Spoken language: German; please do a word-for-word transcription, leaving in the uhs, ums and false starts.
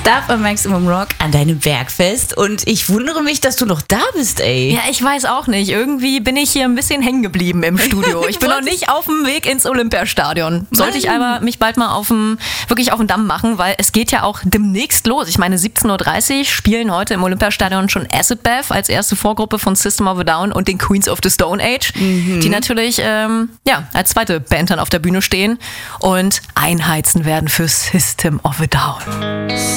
Stuff am Maximum Rock an deinem Bergfest und ich wundere mich, dass du noch da bist, ey. Ja, ich weiß auch nicht. Irgendwie bin ich hier ein bisschen hängen geblieben im Studio. Ich bin noch nicht auf dem Weg ins Olympiastadion. Sollte ich aber mich bald mal auf dem, wirklich auf den Damm machen, weil es geht ja auch demnächst los. Ich meine, siebzehn Uhr dreißig spielen heute im Olympiastadion schon Acid Bath als erste Vorgruppe von System of a Down und den Queens of the Stone Age, mhm. die natürlich ähm, ja, als zweite Band dann auf der Bühne stehen und einheizen werden für System of a Down.